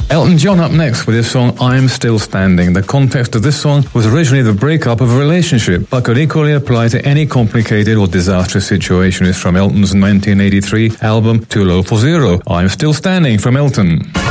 Elton John up next with his song I'm Still Standing. The context of this song was originally the breakup of a relationship, but could equally apply to any complicated or disastrous situation. It's from Elton's 1983 album Too Low for Zero. I'm Still Standing from Elton.